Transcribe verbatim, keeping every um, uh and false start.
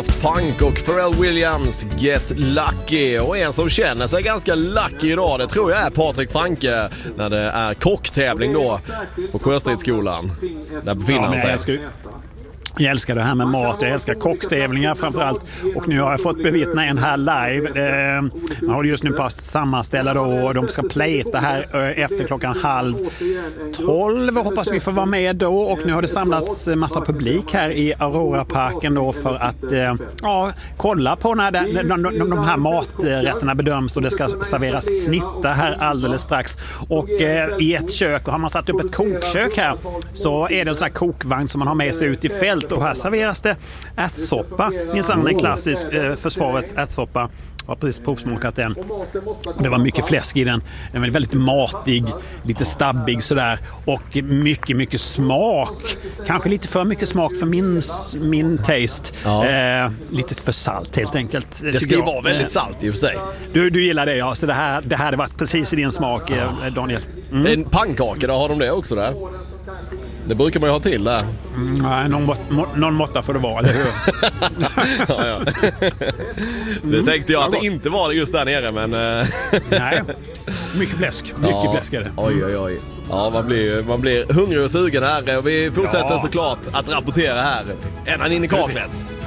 Daft Punk och Pharrell Williams, Get Lucky. Och en som känner sig ganska lucky idag, det tror jag är Patrik Franke, när det är kocktävling då på Sjöstridsskolan. Där befinner ja, han sig. Jag, ska... jag älskar det här med mat, jag älskar kocktävlingar framförallt. Och nu har jag fått bevittna en här live. Eh, man har just nu på sammanställa då, och de ska playta här eh, efter klockan halv tolv. Hoppas vi får vara med då. Och nu har det samlats massa publik här i Aurora-parken då för att eh, ja, kolla på när det, de, de, de här maträtterna bedöms, och det ska serveras snitta här alldeles strax. Och eh, i ett kök, och har man satt upp ett kokkök här, så är det en sån här kokvagn som man har med sig ut i fält. Och här serveras det ärtsoppa. Minsann en klassisk eh, försvarets ärtsoppa. Jag har precis provsmakat den. Det var mycket fläsk i den. Den var väldigt matig, lite stabbig sådär. Och mycket, mycket smak. Kanske lite för mycket smak för min, min taste. Ja. Eh, lite för salt helt enkelt. Det ska ju vara väldigt salt i och för sig. Du, du gillar det, ja. Så det här, det här hade varit precis i din smak, eh, Daniel. Mm. En pannkaka, då har de det också där. Det brukar man ju ha till där. Mm, nej, någon, mått, må, någon måtta får det vara, eller hur? ja, ja. Det tänkte jag att det inte var just där nere, men... nej, mycket fläsk. Mycket ja. fläsk är det. Oj, oj, oj. Ja, man blir, man blir hungrig och sugen här. Och vi fortsätter ja. såklart att rapportera här. Ända in i kaklet.